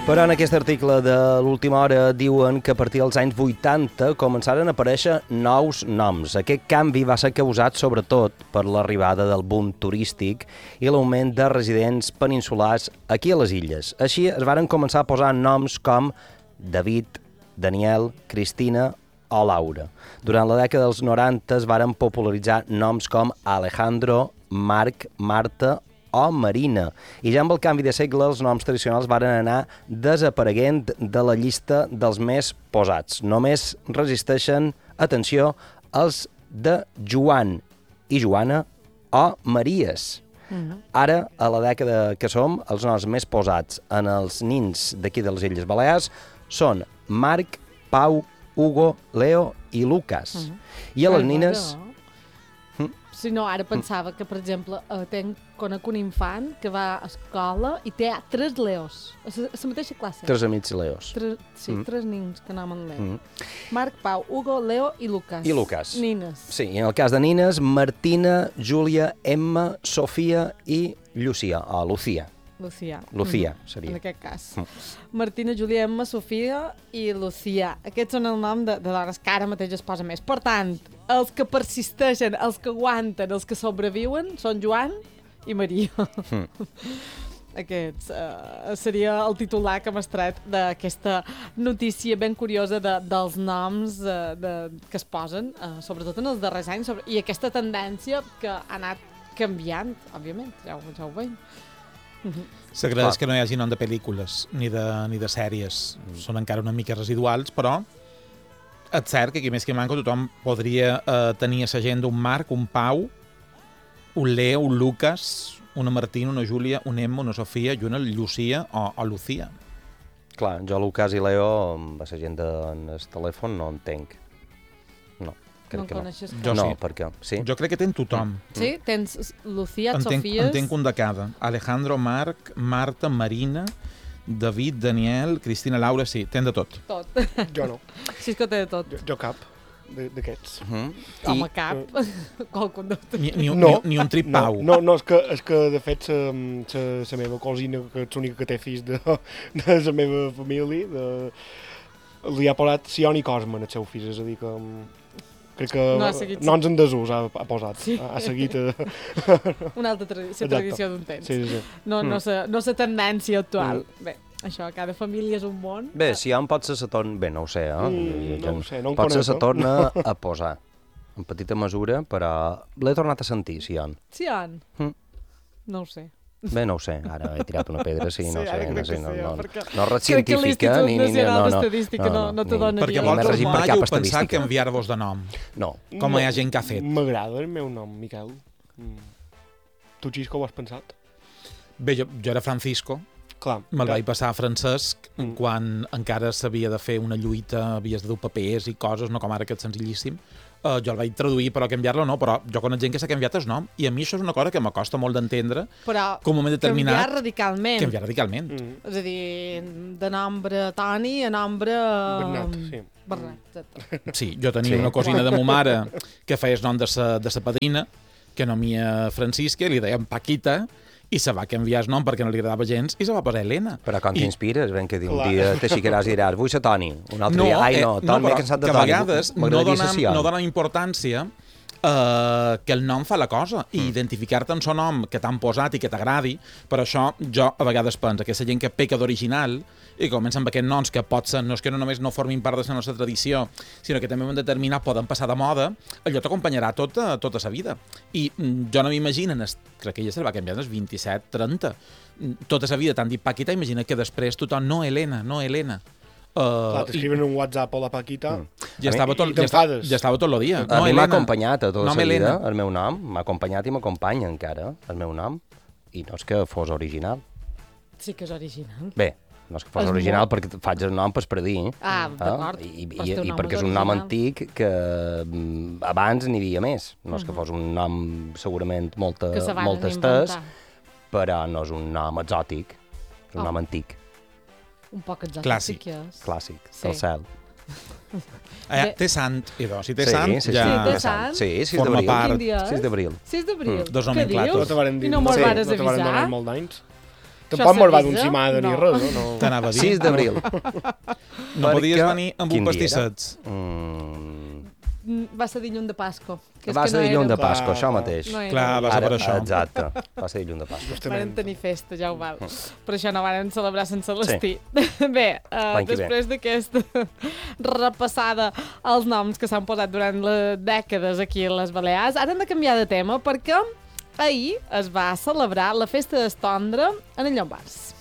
Però en aquest article de l'última hora diuen que a partir dels anys 80 començaren a aparèixer nous noms. Aquest canvi va ser causat sobretot per l'arribada del boom turístic i l'augment de residents peninsulars aquí a les illes. Així es varen començar a posar noms com David, Daniel, Cristina o Laura. Durant la dècada dels 90 es varen popularitzar noms com Alejandro, Marc, Marta o Marina. I ja amb el canvi de segle els noms tradicionals varen anar desapareguent de la llista dels més posats. Només resisteixen, atenció, els de Joan i Joana o Maries. Ara, a la dècada que som, els noms més posats en els nins d'aquí de les Illes Balears són Marc, Pau, Hugo, Leo i Lucas. I a les nines... Si no, ara pensava que, per exemple, conec un infant que va a escola i té 3 leos, a la mateixa classe. 3 amics leos. 3 nins que anaven Leo. Marc, Pau, Hugo, Leo i Lucas. I Lucas. Nines. Sí, i en el cas de nines, Martina, Júlia, Emma, Sofia i Llucia, o Lucía. Lucía seria. En aquest cas. Martina, Júlia, Emma, Sofia i Lucía. Aquests són el nom de dones que ara mateix es posa més. Per tant, els que persisteixen, els que aguanten, els que sobreviuen són Joan i Maria. Aquests seria el titular que m'has tret d'aquesta notícia ben curiosa dels noms que es posen, sobretot en els darrers anys, i aquesta tendència que ha anat canviant, òbviament, ja ho veiem. S'agraeix que no hi hagi nom de pel·lícules ni de sèries. Són encara una mica residuals, però és cert que aquí més que manco tothom podria tenir a l'agenda un Marc, un Pau, un Leo, un Lucas, una Martina, una Júlia, un Emma, una Sofia i una Llucia o Lucía. Clar, jo Lucas i Leo amb l'agenda en el telèfon no entenc. No. Crec que no. Jo no, sí. perquè sí. Jo crec que ten tothom. Sí? Tens Lucía, Sofies... Entenc un de cada. Alejandro, Marc, Marta, Marina, David, Daniel, Cristina, Laura, sí, ten de tot. Tot. Jo no. Sí, és que té de tot. Jo cap d'aquests. Home, cap. Qualcun de tot. Ni un trip Pau. No, és que de fet la meva cosina, que és l'única que té fills de la meva família, li ha posat Sion i Cosme en els seus fills, és a dir que... Crec que no ens en desús ha posat, sí. Ha seguit... Una altra tradició d'un temps. Sí. No la tendència actual. Bé, això, cada família és un món. Bé, si ja pot ser se torna... Bé, no ho sé, no ho sé, no en pot ser conec. se torna a posar, en petita mesura, però l'he tornat a sentir, Sion. Sion? No ho sé. Bé, no ho sé, ara he tirat una pedra, sí, no sé, no és res científica, ni l'Institut Nacional d'Estadística no te donaria. Perquè vols mai heu pensat canviar-vos de nom? No. Com hi ha gent que ha fet? M'agrada el meu nom, Miquel. Tu, Xisco, ho has pensat? Bé, jo era Francisco. Clar. Me'l vaig passar a Francesc quan encara s'havia de fer una lluita, havies de dur papers i coses, no com ara que és senzillíssim. Jo el vaig traduir, però canviar-lo no, però jo conec gent que s'ha canviat el nom, i a mi això és una cosa que m'acosta molt d'entendre. Però que un moment determinat... canviar radicalment. És a dir, de nombre Toni a nombre... Bernat, sí. Bernat, sí, jo tenia una cosina de ma mare que feia el nom de sa padrina, que nomia Francisca, li deien Paquita, i se va canviar el nom perquè no li agradava gens i se va posar Helena. Però com t'inspires? Ben que un dia t'aixecaràs i diràs vull ser Toni, un altre dia, ai no, Toni, m'he cansat de Toni. Que a vegades no donem importància que el nom fa la cosa i identificar-te amb son nom que t'han posat i que t'agradi. Per això jo a vegades penso que la gent que peca d'original i comença amb aquests noms que potser no és que no només no formin part de la nostra tradició, sinó que també en determinat poden passar de moda, allò t'acompanyarà tota la vida. I jo no m'imagino, crec que ella se va canviar als 27-30, tota la vida t'han dit Paquita, imagina que després tothom no Helena. Clar, t'escriven un WhatsApp a la Paquita ja estava tot el dia. A mi m'ha acompanyat a tota la vida el meu nom, m'ha acompanyat i m'acompanya encara el meu nom, i no és que fos original. Sí que és original. Bé, no és que fos original perquè faig el nom per dir. D'acord. I perquè és un nom antic que abans n'hi havia més. No és que fos un nom segurament molt estès, però no és un nom exòtic, és un nom antic. Un poc exòtic. Clàssic. Clàssic, del cel. Té sant, idò. Si té sant, ja... Sí, té sant. Sí, 6 d'abril. 6 d'abril. 6 d'abril. Dos nomenclatos. I no me'l vares avisar? Molt d'anys. Tampoc mos va d'un cimada ni res, no? T'anava a dir. 6 d'abril. No podies venir amb un pastissets. Va ser dilluns de Pasco. Va ser dilluns de Pasco, això mateix. No clar, va ser per això. Exacte, va ser dilluns de Pasco. Varen tenir festa, ja ho val. Per això no varen celebrar sense l'estí. Bé, després d'aquesta repassada als noms que s'han posat durant les dècades aquí a les Balears, ara hem de canviar de tema perquè ahir es va celebrar la festa d'Estondre en el Llombards.